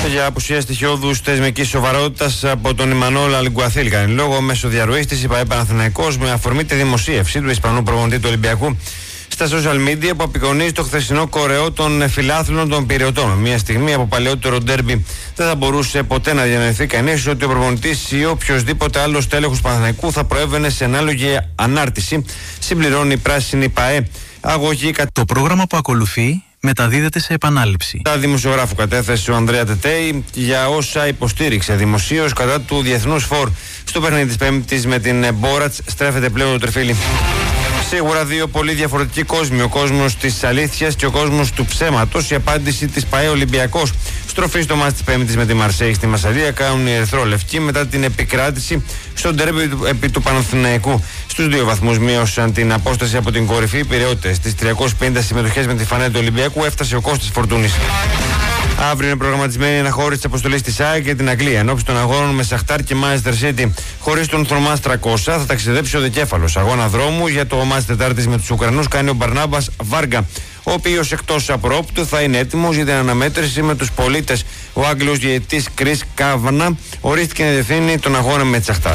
Για απουσία στοιχειώδους θεσμικής σοβαρότητας από τον Ιμανόλ Αλγκουαθίλ κάνει λόγο μέσω διαρροής της ΠΑΕ Παναθηναϊκός με αφορμή τη δημοσίευση του Ισπανού προπονητή του Ολυμπιακού στα social media που απεικονίζει το χθεσινό κορεό των φιλάθλων των Πειριωτών. Μια στιγμή από παλαιότερο ντέρμπι δεν θα μπορούσε ποτέ να διανοηθεί κανείς ότι ο προπονητής ή οποιοδήποτε άλλος τέλεχος Παναθηναϊκού θα προέβαινε σε ανάλογη ανάρτηση, συμπληρώνει η πράσινη ΠΑΕ. Αγωγή. Το πρόγραμμα που ακολουθεί μεταδίδεται σε επανάληψη. Τα δημοσιογράφου κατέθεσε ο Ανδρέα Τετέι για όσα υποστήριξε δημοσίως κατά του Διεθνούς Φορ. Στο παιχνίδι της Πέμπτης με την Μπόρατς στρέφεται πλέον το τρεφίλι. Σίγουρα δύο πολύ διαφορετικοί κόσμοι. Ο κόσμος της αλήθειας και ο κόσμος του ψέματος. Η απάντηση της ΠΑΕ Ολυμπιακός. Στροφή στο μάτς της Πέμπτης με τη Μαρσέη στη Μασσαλία κάνουν οι ερυθρόλευκοι μετά την επικράτηση στον ντέρμπι επί του Παναθηναϊκού. Στους 2 βαθμούς μείωσαν την απόσταση από την κορυφή οι Πειραιώτες. Στις 350 συμμετοχές με τη φανέλα του Ολυμπιακού έφτασε ο Κώστας Φορτούνης. Αύριο είναι προγραμματισμένη η αναχώρηση της αποστολής της ΑΕΚ για την Αγγλία. Ενώπιση των αγώνων με Σαχτάρ και Manchester City. Χωρίς τον Θωμάς 300 θα ταξιδέψει ο Δικέφαλος. Αγώνα δρόμου για το μάτς Τετάρτης με τους Ουκρανούς κάνει ο Μπαρνάμπας Βάργα, ο οποίος εκτός απρόπτου θα είναι έτοιμος για την αναμέτρηση με τους πολίτες. Ο Άγγλος διαιτητής Κρίς Κάβανα ορίστηκε να διευθύνει τον αγώνα με τη Σαχτάρ.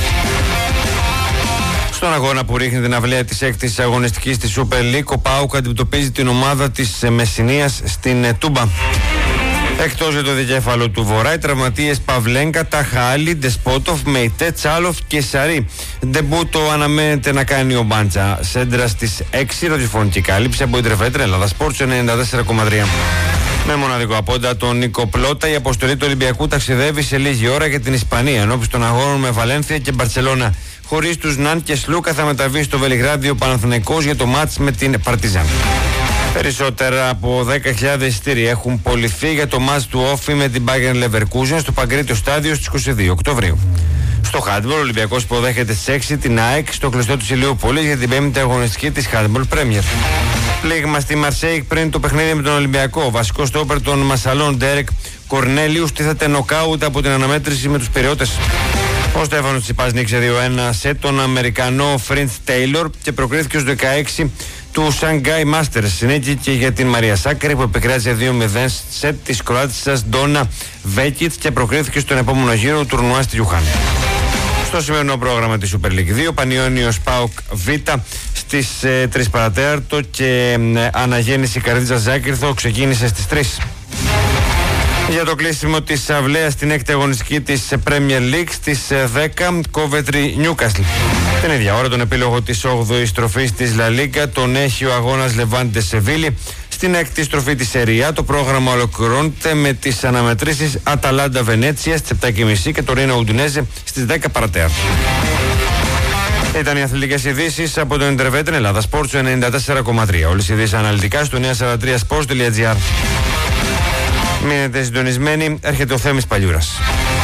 Στον αγώνα που ρίχνει την αυλαία της 6ης αγωνιστικής της Super League, ο ΠΑΟΚ αντιμετωπίζει την ομάδα της Μεσσηνίας στην Τούμπα. Εκτός για το δικέφαλο του Βορρά, οι τραυματίες Παυλέγκα, Ταχάλη, Ντεσπότοφ, Μεϊτέ, Τσάλοφ και Σαρή. Ντεμπούτο αναμένεται να κάνει ο Μπάντσα. Σέντρα στις 6, ραδιοφωνική κάλυψη από Ιντερβέτρε, Ελλάδα Σπόρτς 94,3. Με μοναδικό απόντα τον Νίκο Πλότα, η αποστολή του Ολυμπιακού ταξιδεύει σε λίγη ώρα για την Ισπανία, ενώπιση των αγώνων με Βαλένθια και Μπαρτσελώνα. Χωρίς τους Ναν και Σλούκα θα μεταβεί στο Βελιγράδι ο Παναθηναϊκός για το μάτς με την Παρτιζάν. Περισσότερα από 10.000 εισιτήρια έχουν πωληθεί για το μάτς του Όφη με την Bayern Leverkusen στο Παγκρίτιο Στάδιο στις 22 Οκτωβρίου. Στο Handball, ο Ολυμπιακός υποδέχεται στις 6 την ΑΕΚ στο κλειστό του Ηλιούπολης για την 5η αγωνιστική της Handball Premier. Πλήγμα στη Μαρσέη πριν το παιχνίδι με τον Ολυμπιακό. Ο βασικός στόπερ των Μασαλών Ντέρεκ Κορνέλιου στήθεται νοκάουτ από την αναμέτρηση με τους Πειριώτες. Ο Στέφανος Τσιπάς νίκησε 2-1 σε τον Αμερικανό Φριντς Τέιλορ και προκρίθηκε ως 16 του Σανγκάι Masters. Συνέχισε για την Μαρία Σάκαρη που επικράτησε 2-0 σετ της Κροάτισσας Ντόνα Βέκιτ και προκρίθηκε στον επόμενο γύρο του τουρνουά στη Γιουχάν. Στο σημερινό πρόγραμμα της Super League 2, Πανιώνιος ΠΑΟΚ Β στις 3 παρατέταρτο και αναγέννηση Καρδίτσα Ζάκυρθο ξεκίνησε στις 3. Για το κλείσιμο της αυλαίας στην 6η αγωνιστική της Premier League στις 10 Coventry Newcastle. Την ίδια ώρα τον επίλογο της 8ης στροφής της La Liga τον έχει ο αγώνας Levante Σεβίλη. Στην 6η στροφή της Σεριά το πρόγραμμα ολοκληρώνεται με τις αναμετρήσεις Αταλάντα Βενέτσια στις 7.30 και το Ρήνο Ουντουνέζε στις 10 παρατέταρτο. Ήταν οι αθλητικές ειδήσεις από τον Ιντερβέτρεν Ελλάδα Sports 94,3. Όλες οι ειδήσεις αναλυτικά στο 943sports.gr. Μείνετε συντονισμένοι, έρχεται ο Θέμης Παλιούρας.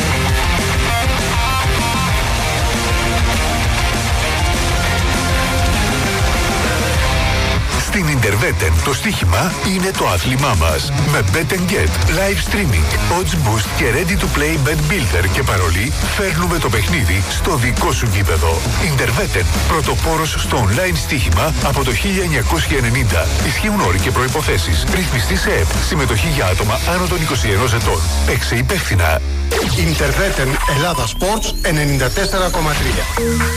Στην Ιντερβέτεν το στοίχημα είναι το άθλημά μας. Με Bet & Get, live streaming, odds boost και ready to play bet builder και παρολί φέρνουμε το παιχνίδι στο δικό σου γήπεδο. Ιντερβέτεν, πρωτοπόρος στο online στοίχημα από το 1990. Ισχύουν όροι και προϋποθέσεις. Ρυθμιστή σε ΕΠ. Συμμετοχή για άτομα άνω των 21 ετών. Παίξε υπεύθυνα. Ιντερβέτεν Ελλάδα Sports 94,3.